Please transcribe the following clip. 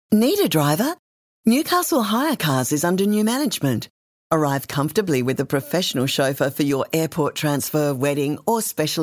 Need a driver? Newcastle Hire Cars is under new management. Arrive comfortably with a professional chauffeur for your airport transfer, wedding or special